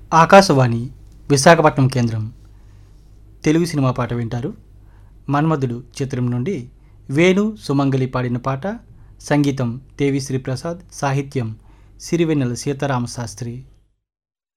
ఆకాశవాణి విశాఖపట్నం కేంద్రం తెలుగు సినిమా పాట వింటారు. మన్మధుడు చిత్రం నుండి వేణు సుమంగలి పాడిన పాట. సంగీతం దేవిశ్రీ ప్రసాద్, సాహిత్యం సిరివెన్నెల సీతారామశాస్త్రి.